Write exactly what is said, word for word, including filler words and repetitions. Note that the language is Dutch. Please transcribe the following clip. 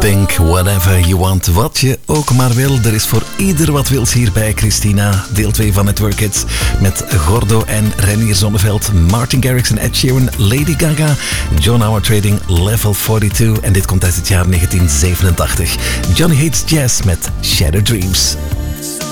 Think whatever you want, wat je ook maar wil. Er is voor ieder wat wils hier bij Christina. Deel twee van Network Hits met Gordo en Renier Zonneveld, Martin Garrix en Ed Sheeran, Lady Gaga, John Howard Trading, Level tweeënveertig. En dit komt uit het jaar negentien zevenentachtig. Johnny Hates Jazz met Shattered Dreams.